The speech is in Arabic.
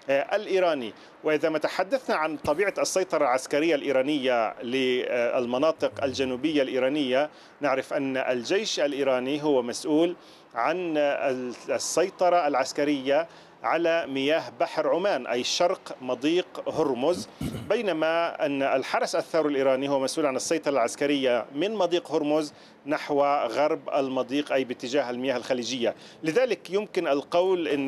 الإيراني. وإذا ما تحدثنا عن طبيعة السيطرة العسكرية الإيرانية للمناطق الجنوبية الإيرانية، نعرف أن الجيش الإيراني هو مسؤول عن السيطرة العسكرية على مياه بحر عمان، أي شرق مضيق هرمز، بينما أن الحرس الثوري الإيراني هو مسؤول عن السيطرة العسكرية من مضيق هرمز نحو غرب المضيق، أي باتجاه المياه الخليجية. لذلك يمكن القول أن